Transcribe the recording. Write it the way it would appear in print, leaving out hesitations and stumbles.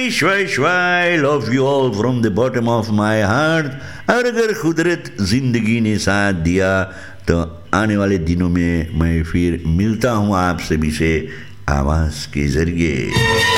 श्वाई श्वाई, love you all from the bottom of my heart. और अगर कुदरत जिंदगी ने साथ दिया तो आने वाले दिनों में मैं फिर मिलता हूँ आपसे भी से आवाज़ के ज़रिए।